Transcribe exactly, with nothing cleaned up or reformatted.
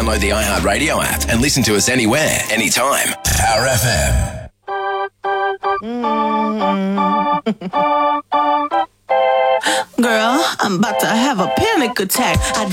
download the iHeartRadio app and listen to us anywhere, anytime. Power F M. Girl, I'm about to have a panic attack. I